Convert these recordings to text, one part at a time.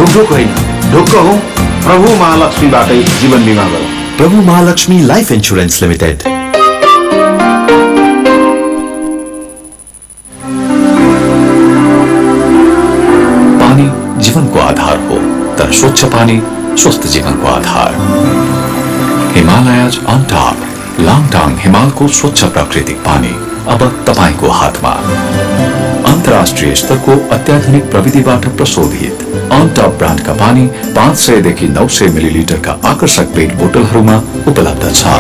ढोक होइन, ढोक्क हौ प्रभु महालक्ष्मीबाटै जीवन बिमा गरौँ। प्रभु महालक्ष्मी लाइफ इन्स्योरेन्स लिमिटेड। पानी जीवनको आधार हो, तर स्वच्छ पानी स्वस्थ जीवनको आधार। हिमालयज अन टप, लाङटाङ हिमालको स्वच्छ प्राकृतिक पानी अब तपाईको हातमा। अन्तर्राष्ट्रिय स्तरको अत्याधुनिक प्रविधिबाट प्रशोधित अन टप ब्रान्डका पानी 500 देखि 900 मिलिलिटरका आकर्षक पेट बोतलहरूमा उपलब्ध छ।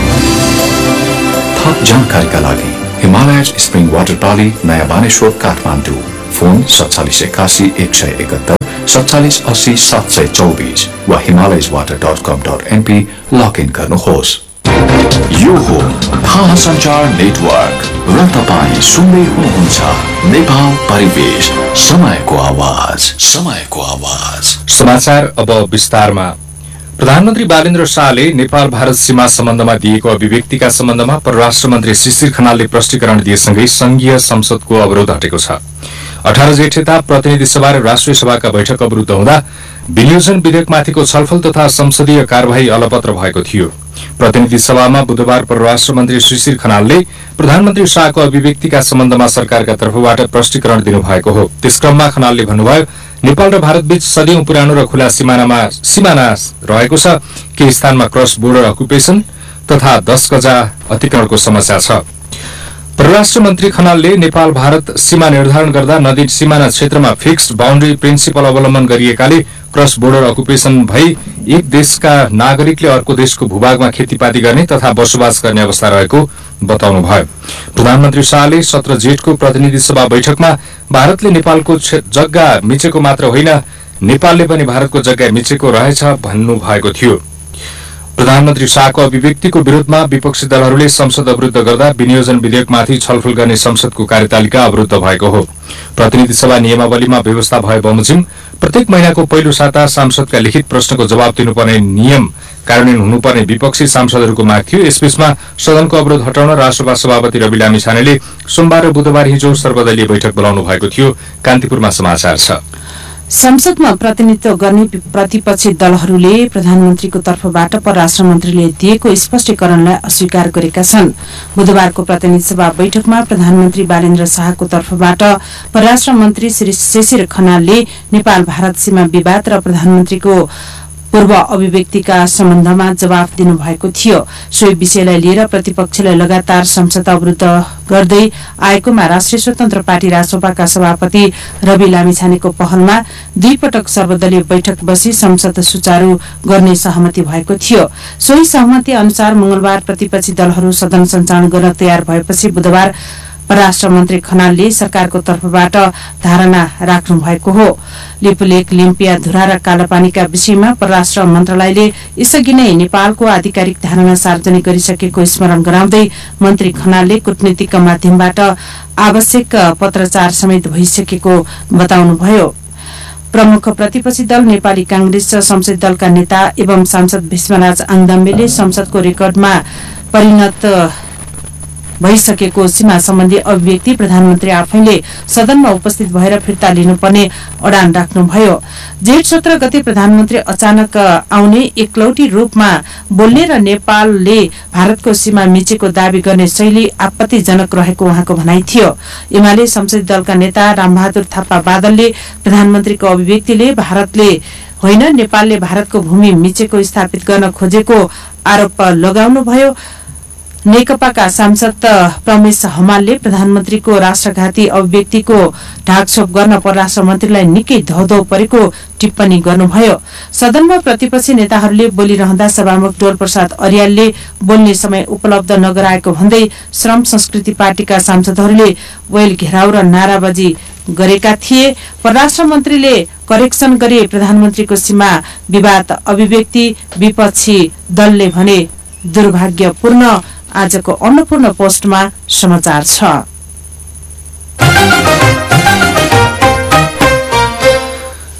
थप जानकारीका लागि हिमालयज स्प्रिङ वाटर पाली, नयाँ बानेश्वर, काठमाडौँ। फोन 4781 171 47 80 724 वा himalayaswater.com.np लगइन गर्नुहोस्। यो हो थाहा सञ्चार नेटवर्क र तपाईँ सुन्दै हुनुहुन्छ नेपाल परिवेश, समयको आवाज, समयको आवाज। समाचार अब विस्तारमा। प्रधानमन्त्री बालेन्द्र शाहले नेपाल भारत सीमा सम्बन्धमा दिएको अभिव्यक्तिका सम्बन्धमा परराष्ट्र मन्त्री शिशिर खनालले प्रष्टीकरण दिएसँगै संघीय संसदको अवरोध हटेको छ। 18 जेठ यता प्रतिनिधि सभा र राष्ट्रिय सभाका बैठक अवरुद्ध हुँदा विनियोजन विधेयकमाथिको छलफल तथा संसदीय कार्यवाही अलपत्र भएको थियो। प्रतिनिधि सभामा बुधबार परराष्ट्र मन्त्री शिशिर खनालले प्रधानमन्त्री शाहको अभिव्यक्तिका सम्बन्धमा सरकारका तर्फबाट प्रष्टीकरण दिनुभएको हो। त्यस क्रममा खनालले भन्नुभयो, नेपाल र भारतबीच सदियौं पुरानो र खुला सिमाना रहेको छ। केही स्थानमा क्रस बोर्डर अकुपेशन तथा 10 गजा अतिक्रमणको समस्या छ। परराष्ट्र मन्त्री खनालले नेपाल भारत सीमा निर्धारण गर्दा नदी सीमाना क्षेत्रमा फिक्स्ड बाउन्ड्री प्रिन्सिपल अवलम्बन गरिएकाले क्रस बोर्डर अकुपेशन भई एक देशका नागरिकले अर्को देशको भूभागमा खेतीपाती गर्ने तथा बसोबास गर्ने अवस्था रहेको बताउनुभयो। प्रधानमन्त्री शाहले 17 जेठको प्रतिनिधि सभा बैठकमा भारतले नेपालको जग्गा मिचेको मात्र होइन, नेपालले पनि भारतको जग्गा मिचेको रहेछ भन्नुभएको थियो। प्रधानमन्त्री शाहको अभिव्यक्तिको विरोधमा विपक्षी दलहरूले संसद अवरुद्ध गर्दा विनियोजन विधेयकमाथि छलफल गर्ने संसदको कार्यतालिका अवरुद्ध भएको हो। प्रतिनिधि सभा नियमावलीमा व्यवस्था भए बमोजिम प्रत्येक महिनाको पहिलो साता सांसदका लिखित प्रश्नको जवाब दिनुपर्ने नियम कार्यान्वयन हुनुपर्ने विपक्षी सांसदहरूको माग थियो। यसबीचमा सदनको अवरोध हटाउन राष्ट्रसभा सभापति रवि लामिछानेले सोमबार र बुधबार हिजो सर्वदलीय बैठक बोलाउनु भएको थियो। कान्तिपुरमा समाचार छ। संसदमा प्रतिनिधित्व गर्ने प्रतिपक्षी दलहरूले प्रधानमन्त्रीको तर्फबाट परराष्ट्र मन्त्रीले दिएको स्पष्टीकरणलाई अस्वीकार गरेका छन्। बुधबारको प्रतिनिधि सभा बैठकमा प्रधानमन्त्री बालेन्द्र शाहको तर्फबाट परराष्ट्र मन्त्री श्री शिशिर खनालले नेपाल भारत सीमा विवाद र प्रधानमन्त्रीको पूर्व अभिव्यक्तिका सम्बन्धमा जवाफ दिनुभएको थियो। सोही विषयलाई लिएर प्रतिपक्षलाई लगातार संसद अवरुद्ध गर्दै आएकोमा राष्ट्रिय स्वतन्त्र पार्टी राजसभाका सभापति रवि लामिछानेको पहलमा 2 पटक सर्वदलीय बैठक बसी संसद सुचारू गर्ने सहमति भएको थियो। सोही सहमति अनुसार मंगलबार प्रतिपक्षी दलहरू सदन सञ्चालन गर्न तयार भएपछि बुधबार परराष्ट्र मन्त्री खनालले सरकारको तर्फबाट धारणा राख्नु भएको हो। लिपुलेक, लिम्पिया, धुरा र कालापानीका विषयमा परराष्ट्र मन्त्रालयले यसअघि नै नेपालको आधिकारिक धारणा सार्वजनिक गरिसकेको स्मरण गराउँदै मन्त्री खनालले कूटनीतिक माध्यमबाट आवश्यक पत्रचार समेत भइसकेको बताउनुभयो। प्रमुख प्रतिपक्षी दल नेपाली कांग्रेस र संसदीय दलका नेता एवं सांसद भीष्मराज आङदाम्बेले संसदको रेकर्डमा परिणत भइसकेको सीमा सम्बन्धी अभिव्यक्ति प्रधानमन्त्री आफैले सदनमा उपस्थित भएर फिर्ता लिनुपर्ने अडान राख्नुभयो। जेठ 17 गते प्रधानमन्त्री अचानक आउने एकलौटी रूपमा बोल्ने र नेपालले भारतको सीमा मिचेको दावी गर्ने शैली आपत्तिजनक रहेको उहाँको भनाइ थियो। एमाले संसदीय दलका नेता रामबहादुर थापा बादलले प्रधानमन्त्रीको अभिव्यक्तिले भारतले होइन नेपालले भारतको भूमि मिचेको स्थापित गर्न खोजेको आरोप लगाउनुभयो। नेकपाका सांसद प्रमेश हमालले प्रधानमन्त्रीको राष्ट्रघाती अभिव्यक्तिको ढाकछोप गर्न परराष्ट्र मन्त्रीलाई निकै धौधौ परेको टिप्पणी गर्नुभयो। सदनमा प्रतिपक्षी नेताहरूले बोलिरहँदा सभामुख डोल प्रसाद अर्यालले बोल्ने समय उपलब्ध नगराएको भन्दै श्रम संस्कृति पार्टीका सांसदहरूले वेल घेराउ र नाराबाजी गरेका थिए। परराष्ट्र मन्त्रीले करेक्सन गरे प्रधानमन्त्रीको सीमा विवाद अभिव्यक्ति, विपक्षी दलले भने दुर्भाग्यपूर्ण। आजको अन्नपूर्ण पोस्टमा समाचार छ।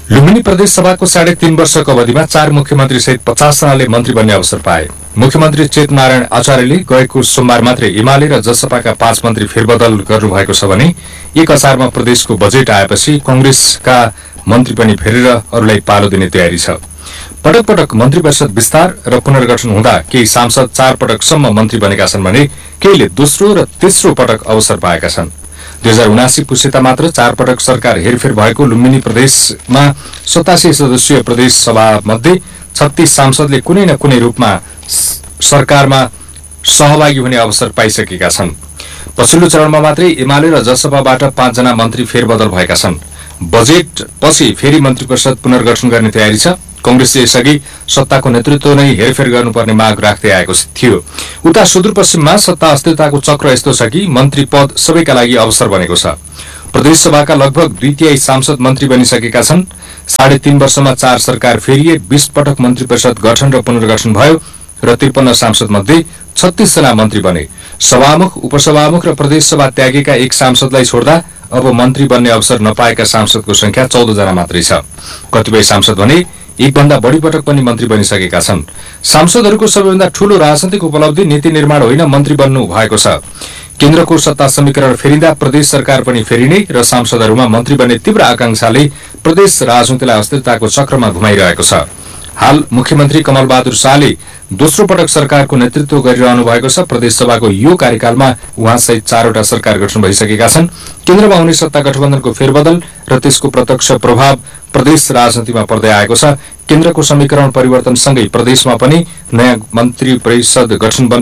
लुम्बिनी प्रदेश सभाको 3.5 वर्षको अवधिमा 4 मुख्यमन्त्री सहित 50 जनाले मन्त्री बन्ने अवसर पाए। मुख्यमन्त्री चेतनारायण आचार्यले गएको सोमबार मात्रै एमाले र जसपाका 5 मन्त्री फेरबदल गर्नुभएको छ भने 1 असारमा प्रदेशको बजेट आएपछि कंग्रेसका मन्त्री पनि फेरेर अरूलाई पालो दिने तयारी छ। पटक पटक मन्त्री परिषद विस्तार र पुनर्गठन हुँदा केही सांसद 4 पटकसम्म मन्त्री बनेका छन् भने केहीले दोस्रो र तेस्रो पटक अवसर पाएका छन्। 2079 पुस्ता मात्र 4 पटक सरकार हेरफेर भएको लुम्बिनी प्रदेशमा 87 सदस्यीय प्रदेश सभा मध्ये 36 सांसदले कुनै न कुनै रूपमा सरकारमा सहभागी हुने अवसर पाइसकेका छन्। पछिल्लो चरणमा मात्रै एमाले र जसपाबाट 5 जना मन्त्री फेरबदल भएका छन्। बजेट पछि फेरि मन्त्री परिषद पुनर्गठन गर्ने तयारी छ। कंग्रेसले यसअघि सत्ताको नेतृत्व नै हेरफेर गर्नुपर्ने माग राख्दै आएको थियो। उता सुदूरपश्चिममा सत्ता अस्थिरताको चक्र यस्तो छ कि मन्त्री पद सबैका लागि अवसर बनेको छ। प्रदेश सभाका लगभग 2/3 सांसद मन्त्री बनिसकेका छन्। 3.5 वर्षमा 4 सरकार फेरिए, 20 पटक मन्त्री परिषद गठन र पुनर्गठन भयो र 53 सांसद मध्ये 36 जना मन्त्री बने। सभामुख, उपसभामुख र प्रदेश सभा त्यागेका 1 सांसदलाई छोड्दा अब मन्त्री बन्ने अवसर नपाएका सांसदको संख्या 14 जना मात्रै छ। कतिपय सांसद भने 1 भन्दा बढी पटक पनि मन्त्री बनिसकेका छन्। सांसदहरूको सबैभन्दा ठूलो राजनैतिक उपलब्धि नीति निर्माण होइन, मन्त्री बन्नु भएको छ। केन्द्रको सत्ता समीकरण फेरिँदा प्रदेश सरकार पनि फेरिने र सांसदहरूमा मन्त्री बन्ने तीव्र आकांक्षाले प्रदेश राजनीतिलाई अस्थिरताको चक्रमा घुमाइरहेको छ। हाल मुख्यमन्त्री कमल बहादुर शाहले दोस्रो पटक सरकारको नेतृत्व गरिरहनु भएको छ। प्रदेश सभाको यो कार्यकालमा उहाँसहित 4 वटा सरकार गठन भइसकेका छन्। केन्द्रमा हुने सत्ता गठबन्धनको फेरबदल र त्यसको प्रत्यक्ष प्रभाव प्रदेश राजनीतिमा पर्दै आएको छ। केन्द्रको समीकरण परिवर्तनसँगै प्रदेशमा पनि नयाँ मन्त्री परिषद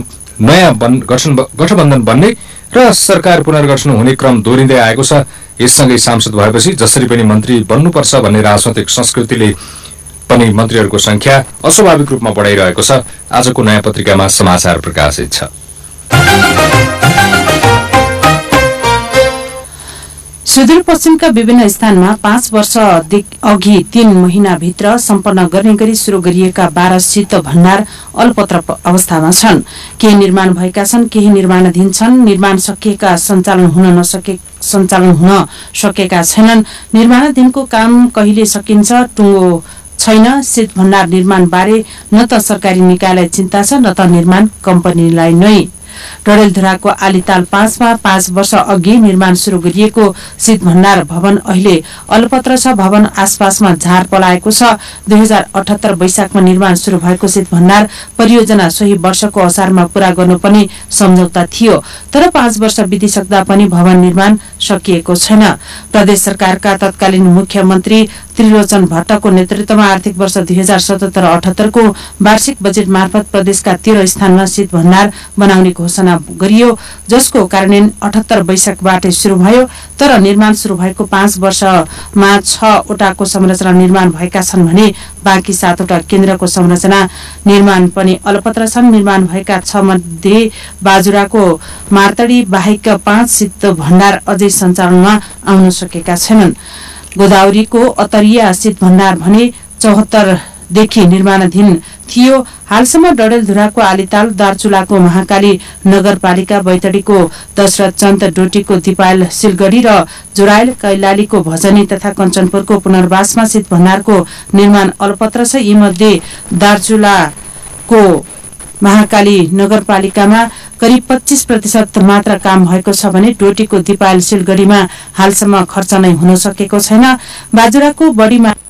गठबन्धन बन्ने र सरकार पुनर्गठन हुने क्रम दोहोरिँदै आएको छ। यससँगै सांसद भएपछि जसरी पनि मन्त्री बन्नुपर्छ भन्ने राजनैतिक संस्कृतिले पनि मन्त्रीहरूको संख्या अस्वाभाविक रूपमा बढाइरहेको छ। आजको नयाँ पत्रिकामा समाचार प्रकाशित छ। सुदूरपश्चिमका विभिन्न स्थानमा 5 वर्ष अघि 3 महिनाभित्र सम्पन्न गर्ने गरी शुरू गरिएका 12 शीत भण्डार अलपत्र अवस्थामा छन्। केही निर्माण भएका छन्, केही निर्माणाधीन छन्। निर्माण सकिएका सञ्चालन हुन सकेका छैनन्। निर्माणाधीनको काम कहिले सकिन्छ टुङ्गो छैन। शीत भण्डार निर्माण बारे न त सरकारी निकायलाई चिन्ता छ न त निर्माण कम्पनीलाई नै। डडेलधुराको आलीताल 5 मा 5 वर्ष अघि निर्माण शुरू गरिएको शीत भण्डार भवन अहिले अलपत्र छ। भवन आसपासमा झार पलाएको छ। 2078 वैशाखमा निर्माण शुरू भएको शीत भण्डार परियोजना सोही वर्षको असारमा पूरा गर्नुपर्ने सम्झौता थियो, तर 5 वर्ष बितिसक्दा पनि भवन निर्माण सकिएको छैन। प्रदेश सरकारका तत्कालीन मुख्यमन्त्री त्रिलोचन भट्टको नेतृत्वमा आर्थिक वर्ष 2077-78 को वार्षिक बजेट मार्फत प्रदेशका 13 स्थानमा शीत भण्डार बनाउने घोषणा गरियो, जसको कार्यान्वयन 78 वैशाखबाट शुरू भयो। तर निर्माण शुरू भएको 5 वर्षमा 6 वटाको संरचना निर्माण भएका छन् भने बाँकी 7 वटा केन्द्रको संरचना निर्माण पनि अलपत्र छन्। निर्माण भएका 6 मध्ये बाजुराको मार्तडी बाहेक 5 शीत भण्डार अझै सञ्चालनमा आउन सकेका छैनन्। गोदावरीको अतरिया शीत भण्डार भने 74 देखि निर्माणाधीन थियो। हालसम्म डडेलधुराको आलीताल, दार्चुलाको महाकाली नगरपालिका, बैतडीको दशरथ चन्द, डोटीको दिपायल सिलगढी र जोरायल, कैलालीको भजनी तथा कञ्चनपुरको पुनर्वासमा शीत भण्डारको निर्माण अलपत्र छ। यी मध्ये दार्चुलाको महाकाली नगरपालिकामा करिब 25% मात्र काम भएको छ भने डोटीको दिपायल सिलगढीमा हालसम्म खर्च नै हुन सकेको छैन। बाजुराको बढीमा